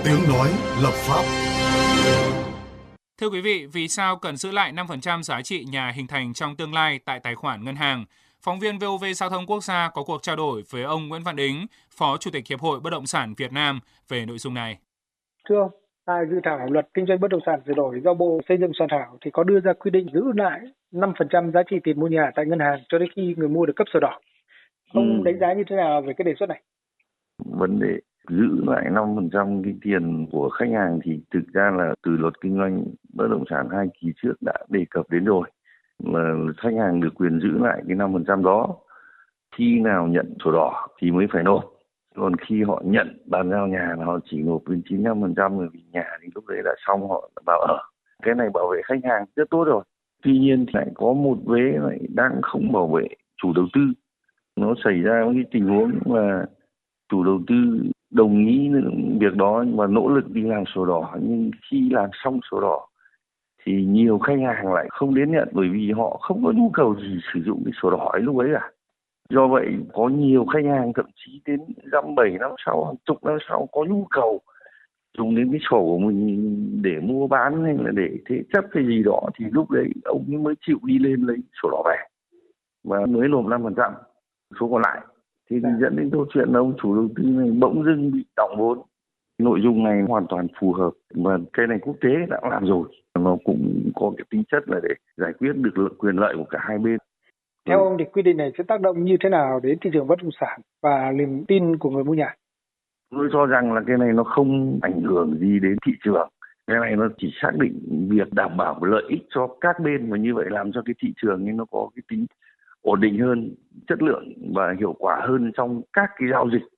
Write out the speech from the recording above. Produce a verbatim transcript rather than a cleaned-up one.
tiếng nói lập pháp. Thưa quý vị, vì sao cần giữ lại năm phần trăm giá trị nhà hình thành trong tương lai tại tài khoản ngân hàng? Phóng viên vê o vê Giao thông Quốc gia có cuộc trao đổi với ông Nguyễn Văn Đính, Phó Chủ tịch Hiệp hội Bất động sản Việt Nam về nội dung này. Thưa ông, tại dự thảo luật kinh doanh bất động sản sửa đổi do Bộ Xây dựng soạn thảo thì có đưa ra quy định giữ lại năm phần trăm giá trị tiền mua nhà tại ngân hàng cho đến khi người mua được cấp sổ đỏ. Ông ừ. đánh giá như thế nào về cái đề xuất này? Vấn đề giữ lại năm phần trăm cái tiền của khách hàng thì thực ra là từ luật kinh doanh bất động sản hai kỳ trước đã đề cập đến rồi, là khách hàng được quyền giữ lại cái năm phần trăm đó. Khi nào nhận sổ đỏ thì mới phải nộp. Còn khi họ nhận bàn giao nhà là họ chỉ nộp đến chín mươi lăm phần trăm rồi, vì nhà thì lúc đấy đã xong họ vào ở. Cái này bảo vệ khách hàng rất tốt rồi. Tuy nhiên thì lại có một vế lại đang không bảo vệ chủ đầu tư. Nó xảy ra cái tình huống mà chủ đầu tư đồng ý việc đó và nỗ lực đi làm sổ đỏ, nhưng khi làm xong sổ đỏ thì nhiều khách hàng lại không đến nhận, bởi vì họ không có nhu cầu gì sử dụng cái sổ đỏ ấy lúc ấy cả. Do vậy có nhiều khách hàng thậm chí đến dăm bảy năm sau, hàng chục năm sau có nhu cầu dùng đến cái sổ của mình để mua bán hay là để thế chấp cái gì đó, thì lúc đấy ông ấy mới chịu đi lên lấy sổ đỏ về và mới nộp năm phần trăm số còn lại. Thì Dạ. dẫn đến câu chuyện là ông chủ đầu tư này bỗng dưng bị đọng vốn. Nội dung này hoàn toàn phù hợp và cái này quốc tế đã làm rồi. Nó cũng có cái tính chất là để giải quyết được quyền lợi của cả hai bên. Theo ông thì quy định này sẽ tác động như thế nào đến thị trường bất động sản và niềm tin của người mua nhà? Tôi cho rằng là cái này nó không ảnh hưởng gì đến thị trường. Cái này nó chỉ xác định việc đảm bảo lợi ích cho các bên, và như vậy làm cho cái thị trường nó có cái tính ổn định hơn, chất lượng và hiệu quả hơn trong các cái giao dịch